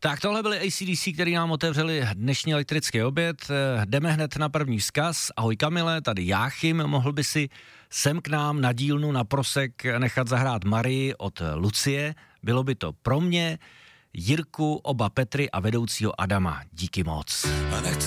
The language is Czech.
Tak tohle byly AC/DC, který nám otevřeli dnešní elektrický oběd. Jdeme hned na první vzkaz. Ahoj Kamile, tady Jáchym, mohl by si sem k nám na dílnu na prosek nechat zahrát Marii od Lucie. Bylo by to pro mě, Jirku, oba Petry a vedoucího Adama. Díky moc.